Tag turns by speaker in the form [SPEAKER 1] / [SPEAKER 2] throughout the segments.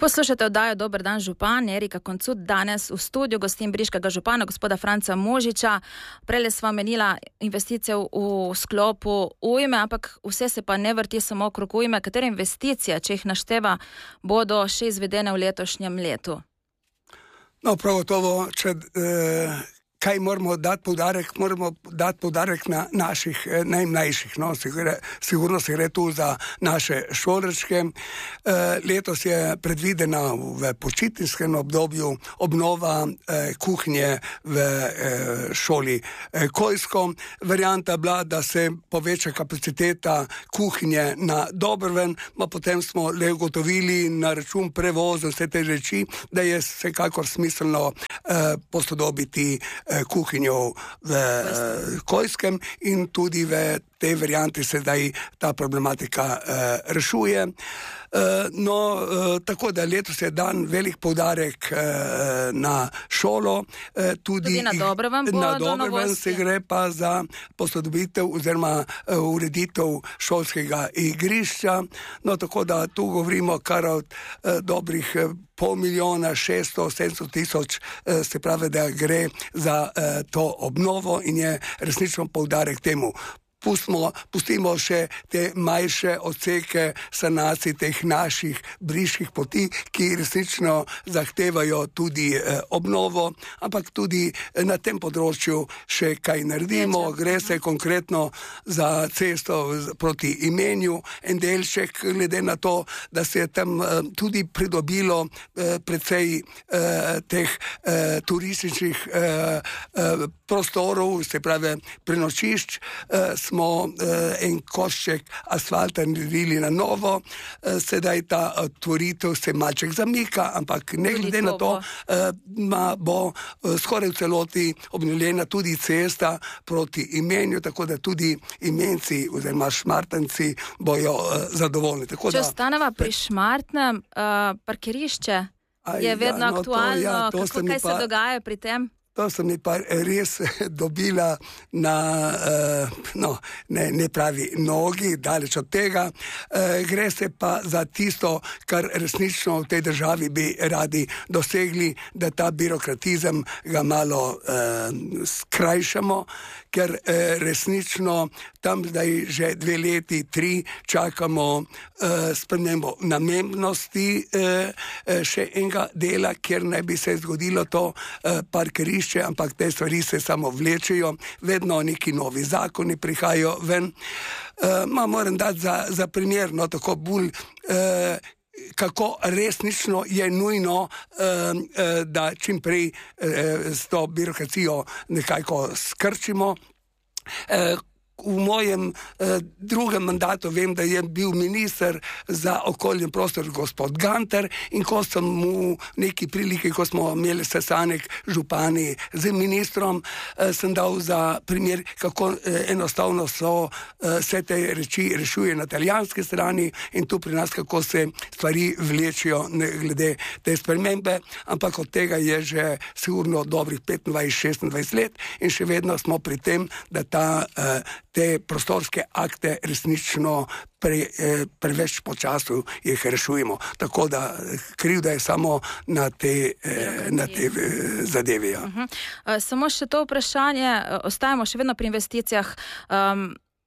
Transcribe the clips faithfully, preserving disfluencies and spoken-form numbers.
[SPEAKER 1] Poslušate oddajo Dober dan župan, Erika Koncut, danes v studiu gostim briškega župana, gospoda Franca Možiča. Prele sva menila investicije v, v sklopu ujme, ampak vse se pa ne vrti samo okrog ujme. Katere investicije, če jih našteva, bodo še izvedene v letošnjem letu?
[SPEAKER 2] No, prav gotovo, če... Eh... Kaj moramo dati poudarek? Moramo dati poudarek na naših eh, najmlajših. No? Sigurno, sigurno se gre tu za naše šolarčke. Eh, letos je predvidena v počitniškem obdobju obnova eh, kuhnje v eh, šoli eh, Kojsko. Varianta bila, da se poveča kapaciteta kuhnje na Dobroven, ma potem smo le ugotovili na račun prevoza vse te reči, da je vsekakor smiselno eh, posodobiti kuhinjo v Kojskem in tudi v tej varianti se zdaj ta problematika uh, rešuje. Uh, no, uh, tako da letos je dan velik poudarek uh, na šolo. Uh, tudi,
[SPEAKER 1] tudi na Dobroven bo
[SPEAKER 2] na
[SPEAKER 1] do
[SPEAKER 2] Dobroven
[SPEAKER 1] novosti.
[SPEAKER 2] Se gre pa za posodobitev oziroma uh, ureditev šolskega igrišča. No, tako da tu govorimo kar od uh, dobrih uh, pol milijona, šeststo, sedemsto tisoč, uh, se pravi, da gre za uh, to obnovo in je resnično poudarek temu. Pustimo, pustimo še te manjše odseke sanacij teh naših briških poti, ki resnično zahtevajo tudi eh, obnovo, ampak tudi eh, na tem področju še kaj naredimo. Gre se konkretno za cesto proti Imenju, en delček, glede na to, da se je tam eh, tudi pridobilo eh, precej eh, teh eh, turističnih eh, eh, prostorov, se pravi prenočišč, eh, smo uh, en košček asfalta naredili na novo, uh, sedaj ta otvoritev se malček zamika, ampak ne glede na to, uh, ma bo uh, skoraj v celoti obnovljena tudi cesta proti Imenju, tako da tudi Imenci oziroma Šmartenci bojo uh, zadovoljni. Tako
[SPEAKER 1] Če
[SPEAKER 2] da,
[SPEAKER 1] ostaneva pri Šmartnem, uh, parkirišče je
[SPEAKER 2] ja,
[SPEAKER 1] vedno
[SPEAKER 2] no,
[SPEAKER 1] aktualno,
[SPEAKER 2] to, ja, to
[SPEAKER 1] kako, kaj
[SPEAKER 2] pa...
[SPEAKER 1] se dogaja pri tem?
[SPEAKER 2] To sem mi pa res dobila na, uh, no, ne, ne pravi nogi, daleč od tega. Uh, gre se pa za tisto, kar resnično v tej državi bi radi dosegli, da ta birokratizem ga malo uh, skrajšamo, ker uh, resnično tam zdaj že dve leti, tri čakamo uh, spremembo namembnosti uh, še enega dela, kjer ne bi se zgodilo to uh, parkirišče, ampak te stvari se samo vlečejo, vedno neki novi zakoni prihajajo ven. Uh, ma moram dati za, za primer, no tako bolj, uh, kako resnično je nujno, uh, uh, da čim prej uh, s to birokracijo nekako skrčimo. Uh, V mojem eh, drugem mandatu vem, da je bil minister za okolje in prostor gospod Gantar in ko sem mu neki priliki, ko smo imeli sestanek župani z ministrom, eh, sem dal za primer, kako eh, enostavno so eh, vse te reči rešuje na italijanski strani in tu pri nas, kako se stvari vlečijo glede te spremembe, ampak od tega je že sigurno dobrih petindvajset šestindvajset let in še vedno smo pri tem, da ta eh, te prostorske akte resnično pre, eh, preveč po času jih rešujemo. Tako da krivda je samo na te, eh, na te eh, zadeve. Ja.
[SPEAKER 1] Uh-huh. uh, samo še to vprašanje, ostajamo še vedno pri investicijah. Um,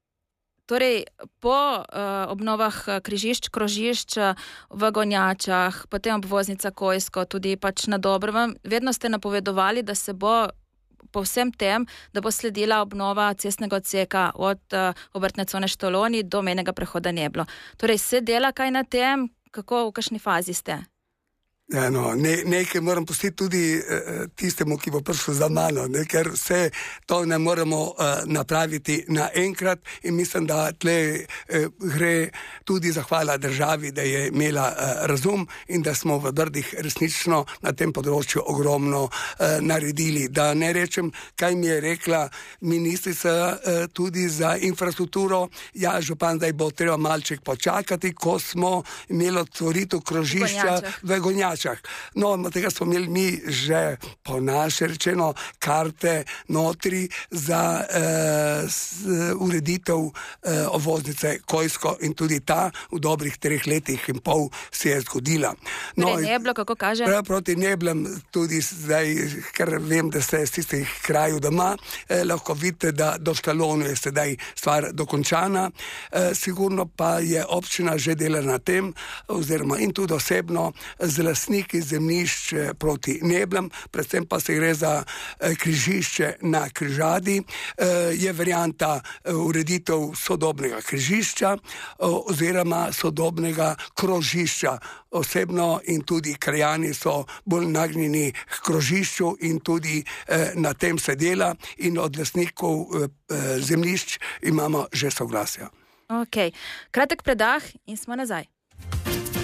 [SPEAKER 1] torej, po uh, obnovah križišč, krožišč v Gonjačah, potem obvoznica Kojsko, tudi pač na Dobroven, vedno ste napovedovali, da se bo po vsem tem, da bo sledila obnova cestnega odseka od uh, obrtne cone Štoloni do mejnega prehoda Neblo. Torej, se dela kaj na tem? Kako, v kakšni fazi ste?
[SPEAKER 2] Ja, no, ne, nekaj moram pustiti tudi uh, tistemu, ki bo prišel za mano, ne, ker vse to ne moremo uh, napraviti naenkrat in mislim, da tle uh, gre tudi zahvala državi, da je imela uh, razum in da smo v Brdih resnično na tem področju ogromno uh, naredili. Da ne rečem, kaj mi je rekla ministrica uh, tudi za infrastrukturo, ja, župan, zdaj bo treba malček počakati, ko smo imeli otvoritev krožišča v Gonjačah. Gonjačah. No, tega smo imeli mi že po naše rečeno karte notri za eh, s, ureditev eh, obvoznice Kojsko in tudi ta v dobrih treh letih in pol se je zgodila.
[SPEAKER 1] No, torej Neblo, kako kaže?
[SPEAKER 2] Prav proti Neblem tudi zdaj, ker vem, da ste z tistih kraju doma, eh, lahko vidite, da do Štalonu je sedaj stvar dokončana. Eh, sigurno pa je občina že delala na tem, oziroma in tudi osebno z lastniki zemljišč proti Neblem, predvsem pa se gre za eh, križišče na Križadi, eh, je varianta eh, ureditev sodobnega križišča eh, oziroma sodobnega krožišča. Osebno in tudi krajani so bolj nagnjeni k krožišču in tudi eh, na tem se dela in od lastnikov eh, zemljišč imamo že soglasja.
[SPEAKER 1] Ok, kratek predah in smo nazaj.